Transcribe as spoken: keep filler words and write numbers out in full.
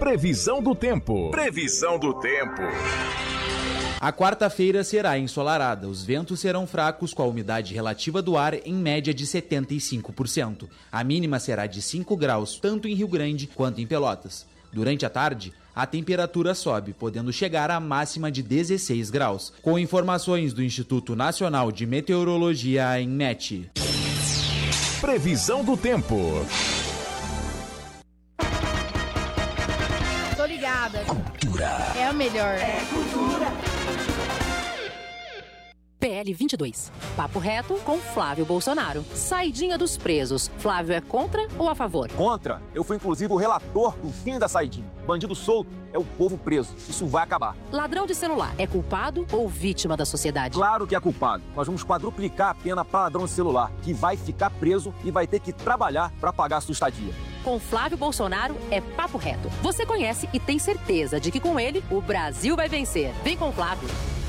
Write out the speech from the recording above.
Previsão do tempo. Previsão do tempo. A quarta-feira será ensolarada. Os ventos serão fracos com a umidade relativa do ar em média de setenta e cinco por cento. A mínima será de cinco graus, tanto em Rio Grande quanto em Pelotas. Durante a tarde, a temperatura sobe, podendo chegar à máxima de dezesseis graus. Com informações do Instituto Nacional de Meteorologia, em N E T. Previsão do tempo. Tô ligada. Cultura. É a melhor. É cultura. P L vinte e dois. Papo reto com Flávio Bolsonaro. Saidinha dos presos. Flávio é contra ou a favor? Contra. Eu fui inclusive o relator do fim da saidinha. Bandido solto é o povo preso. Isso vai acabar. Ladrão de celular é culpado ou vítima da sociedade? Claro que é culpado. Nós vamos quadruplicar a pena para ladrão de celular, que vai ficar preso e vai ter que trabalhar para pagar a sua estadia. Com Flávio Bolsonaro é papo reto. Você conhece e tem certeza de que com ele o Brasil vai vencer. Vem com o Flávio.